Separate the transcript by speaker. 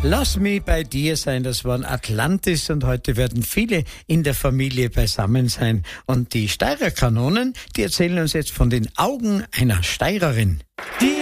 Speaker 1: Lass mich bei dir sein, das waren Atlantis und heute werden viele in der Familie beisammen sein. Und die Steirer Kanonen, die erzählen uns jetzt von den Augen einer Steirerin. Die